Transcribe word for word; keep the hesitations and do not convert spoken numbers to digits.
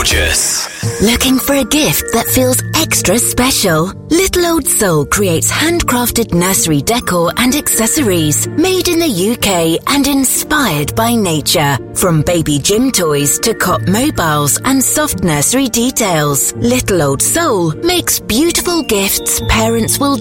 gorgeous. Looking for a gift that feels extra special? Little Old Soul creates handcrafted nursery decor and accessories made in the U K and inspired by nature. From baby gym toys to cot mobiles and soft nursery details, Little Old Soul makes beautiful gifts parents will